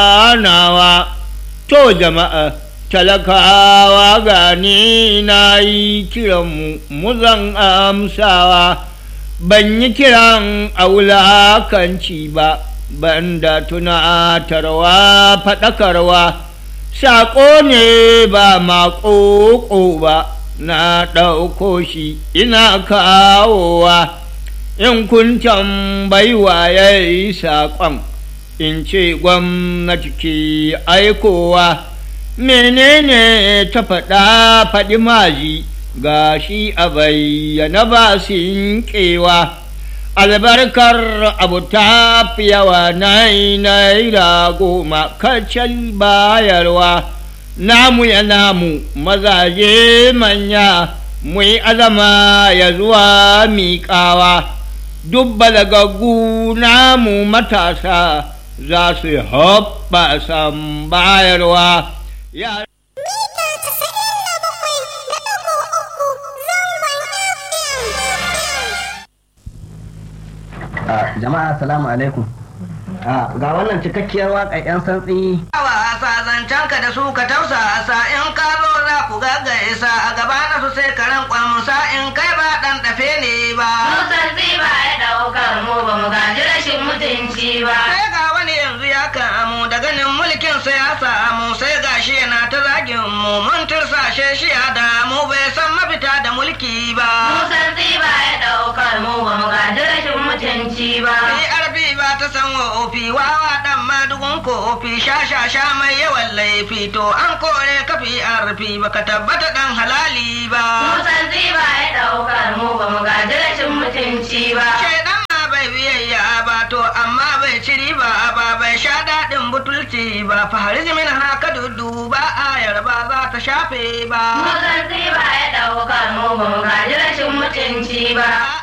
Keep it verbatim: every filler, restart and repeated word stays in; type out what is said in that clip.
nawa to jama'a talakawa gani na yi kiran mu zan amsawa ban yi kiran aulakanci ba banda tunatarwa faɗakarwa saƙo ne ba maƙoƙo ba na ɗauko shi ina kawowa in kun tambaiwa ya yi saƙon in ce gwamnati ke aikowa menene ta faɗa faɗi maji ga shi a bayyana ba sin kewa albarkar abu ta fi yawa naira goma kacal bayarwa namu ya namu mazaje manya mu yi azama ya zuwa miƙawa duk balagaggu namu matasa za su hoɓɓasan bayarwa ya jama'a assalamu alaikum ga wannan cikakkiyar waƙa 'yan santsi wasa zancen ka da su ka tausa sa in ka zo za ku gaggaisa a gaba na su sai karan kwamsa in kai ba dan dafe ne ba mu santsi ba ya daukar mu ba mu gaji rashin mutunci ba sai ga wani yanzu ya kamu da ganin mulkin sa ya samu sai gashi yana ta zagin mu mun tursashe shi a damu bai san mafita da mulki ba mu santsi ba ya daukar mu ba mu gaji rashin mutunci ba ni arbi ba ta san wa ofi wawa dan madugun ko ofi sha sha sha mai yawan laifi to an kore kafi arfi baka tabbata dan halali ba mu santsi ba ya daukar mu ba mu gaji rashin mutunci ba shaidan ma bai biyayya ba to amma bai ciri ba ba bai sha daɗin butulci ba fahari min haka dudu ba ayar ba za ta shafe ba mu santsi ba ya daukar mu ba mu gaji rashin mutunci ba